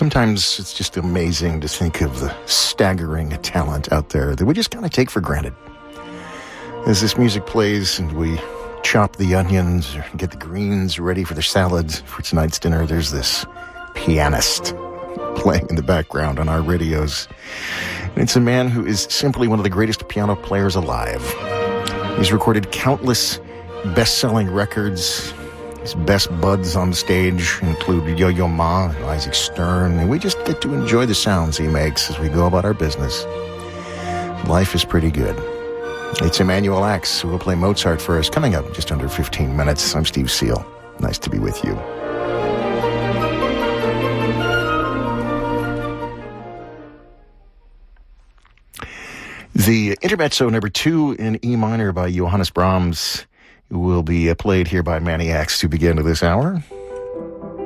Sometimes it's just amazing to think of the staggering talent out there that we just kind of take for granted. As this music plays and we chop the onions or get the greens ready for the salads for tonight's dinner, there's this pianist playing in the background on our radios. And it's a man who is simply one of the greatest piano players alive. He's recorded countless best-selling records. His best buds on stage include Yo-Yo Ma and Isaac Stern, and we just get to enjoy the sounds he makes as we go about our business. Life is pretty good. It's Emanuel Ax, who will play Mozart for us, coming up in just under 15 minutes. I'm Steve Seal. Nice to be with you. The Intermezzo number 2 in E minor by Johannes Brahms will be played here by Manny Ax to begin this hour.